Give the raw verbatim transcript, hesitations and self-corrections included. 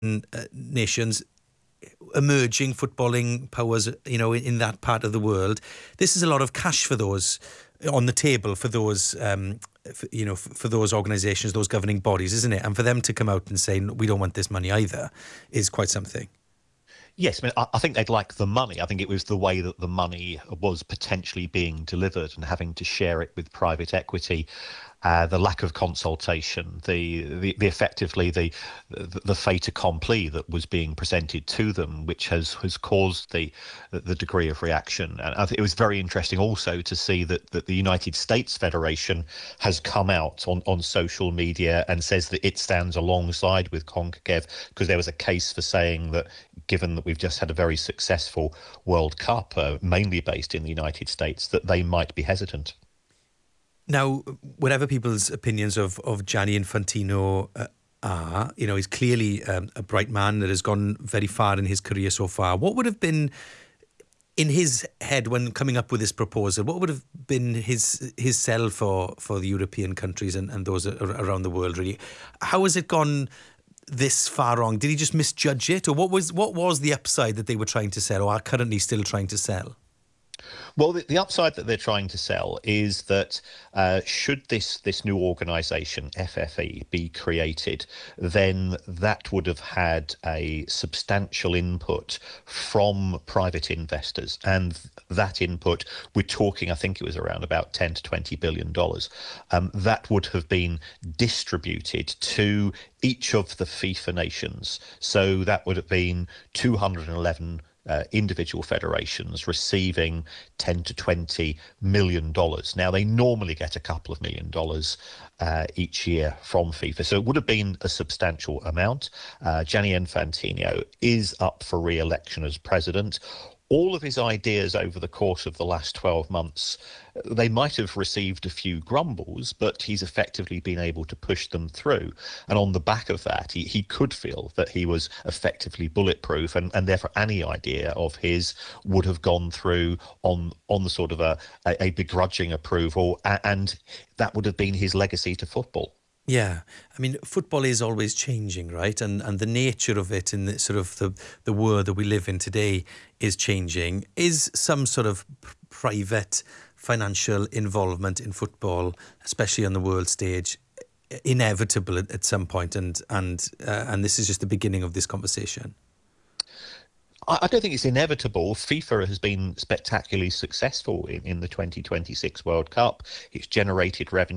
uh, nations, emerging footballing powers, you know, in, in that part of the world. This is a lot of cash for those on the table for those, um, for, you know, for, for those organisations, those governing bodies, isn't it? And for them to come out and say we don't want this money either is quite something. Yes, I mean, I I think they'd like the money. I think it was the way that the money was potentially being delivered and having to share it with private equity, uh, the lack of consultation, the, the, the effectively the, the the fait accompli that was being presented to them, which has has caused the the degree of reaction. And I think it was very interesting also to see that that the United States Federation has come out on on social media and says that it stands alongside with CONCACAF, because there was a case for saying that, given that we've just had a very successful World Cup, uh, mainly based in the United States, that they might be hesitant. Now, whatever people's opinions of, of Gianni Infantino uh, are, you know, he's clearly um, a bright man that has gone very far in his career so far. What would have been in his head when coming up with this proposal? What would have been his his sell for, for the European countries and, and those around the world, really? How has it gone this far wrong? Did he just misjudge it? Or what was what was the upside that they were trying to sell or are currently still trying to sell? Well, the, the upside that they're trying to sell is that uh, should this this new organisation, F F E, be created, then that would have had a substantial input from private investors, and that input, we're talking, I think it was around about ten to twenty billion dollars. Um, that would have been distributed to each of the FIFA nations. So that would have been two hundred eleven Uh, individual federations receiving ten to twenty million dollars. Now, they normally get a couple of million dollars uh, each year from FIFA, so it would have been a substantial amount. Uh, Gianni Infantino is up for re-election as president. All of his ideas over the course of the last twelve months, they might have received a few grumbles, but he's effectively been able to push them through. And on the back of that, he, he could feel that he was effectively bulletproof, and, and therefore any idea of his would have gone through on on the sort of a, a, a begrudging approval, and that would have been his legacy to football. Yeah, I mean, football is always changing, right? And and the nature of it in the sort of the, the world that we live in today is changing. Is some sort of p- private financial involvement in football, especially on the world stage, inevitable at, at some point? And and uh, and this is just the beginning of this conversation. I I don't think it's inevitable. FIFA has been spectacularly successful in, in the twenty twenty-six World Cup. It's generated revenue